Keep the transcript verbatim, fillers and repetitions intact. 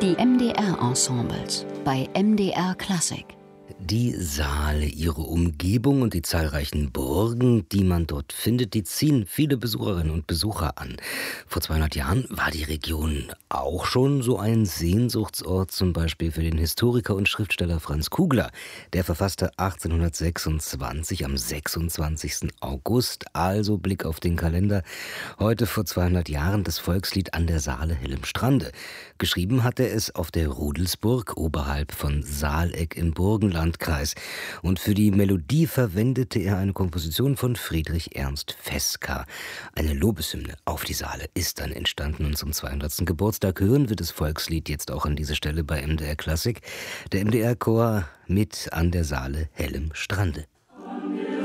Die M D R-Ensembles bei M D R Klassik. Die Saale, ihre Umgebung und die zahlreichen Burgen, die man dort findet, die ziehen viele Besucherinnen und Besucher an. Vor zweihundert Jahren war die Region auch schon so ein Sehnsuchtsort, zum Beispiel für den Historiker und Schriftsteller Franz Kugler. Der verfasste achtzehnhundertsechsundzwanzig am sechsundzwanzigsten August, also Blick auf den Kalender, heute vor zweihundert Jahren das Volkslied An der Saale hell im Strande. Geschrieben hat er es auf der Rudelsburg oberhalb von Saaleck im Burgenlandkreis. Und für die Melodie verwendete er eine Komposition von Friedrich Ernst Fesca. Eine Lobeshymne auf die Saale ist dann entstanden und zum zweihundertsten Geburtstag hören wir das Volkslied jetzt auch an dieser Stelle bei M D R Klassik. Der M D R-Chor mit An der Saale hellem Strande.